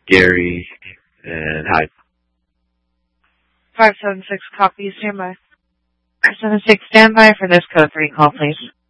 Gary, and Hyde. 576 copy, standby. 576 standby for this code 3 call, please.